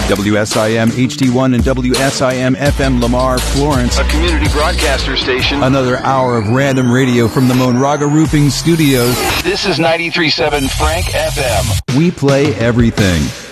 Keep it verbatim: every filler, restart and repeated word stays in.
W S I M H D one and W S I M F M Lamar, Florence. A community broadcaster station. Another hour of random radio from the Monraga Roofing Studios. This is ninety-three point seven Frank F M. We play everything.